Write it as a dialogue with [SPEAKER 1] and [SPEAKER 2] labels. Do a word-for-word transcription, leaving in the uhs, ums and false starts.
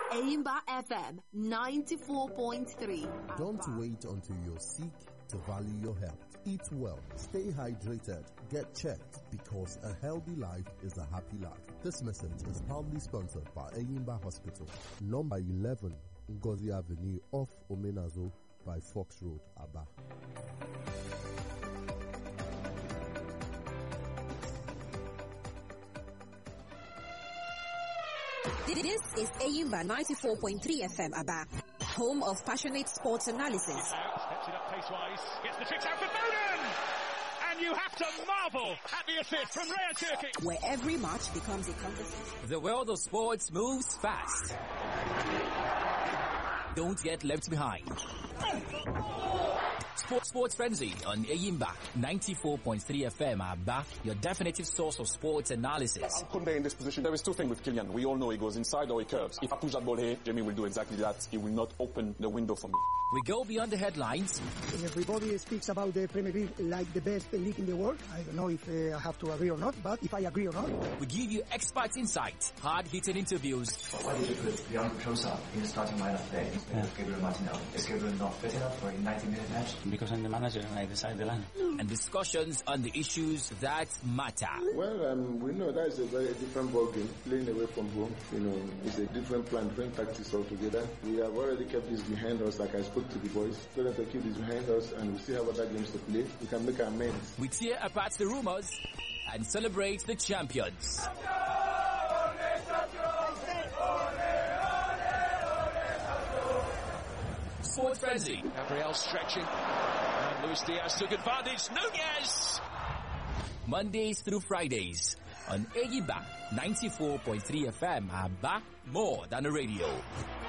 [SPEAKER 1] Aimba F M ninety-four point three.
[SPEAKER 2] Don't wait until you're sick to value your health. Eat well, stay hydrated, get checked, because a healthy life is a happy life. This message is proudly sponsored by Aimba Hospital, number eleven, Ngozi Avenue, off Omenazo by Fox Road, Aba.
[SPEAKER 3] This is Aimba ninety-four point three F M, Aba, home of passionate sports analysis.
[SPEAKER 4] Steps it up pace-wise, gets the tricks out for Foden! And you have to marvel at the assist from Raya Turki.
[SPEAKER 3] Where every match becomes a conversation.
[SPEAKER 5] The world of sports moves fast. Don't get left behind. Sports Sports Frenzy on Aimba ninety-four point three F M, Aba, your definitive source of sports analysis.
[SPEAKER 6] Koundé in this position, there is two things with Kylian. We all know he goes inside or he curves. If I push that ball here, Jamie will do exactly that. He will not open the window for me.
[SPEAKER 5] We go beyond the headlines.
[SPEAKER 7] Everybody speaks about the Premier League like the best league in the world. I don't know if uh, I have to agree or not, but if I agree or not.
[SPEAKER 5] We give you expert insight, hard-hitting interviews.
[SPEAKER 8] Why did you put Leandro Trossard in the starting lineup today instead of Gabriel Martinelli? Is Gabriel not fit enough for a ninety-minute match?
[SPEAKER 9] Because I'm the manager and I decide the line.
[SPEAKER 5] And discussions on the issues that matter.
[SPEAKER 10] Well, um, we know that is a very different ball game. Playing away from home, you know, it's a different plan, different tactics altogether. We have already kept this behind us, like I spoke to the boys. So that we keep this behind us and we still have other games to play. We can make amends.
[SPEAKER 5] We tear apart the rumors and celebrate the champions. Sports Frenzy.
[SPEAKER 4] Gabriel stretching. And Luis Diaz took advantage. Nunez!
[SPEAKER 5] Mondays through Fridays on Aimba ninety-four point three F M, Aba, more than a radio.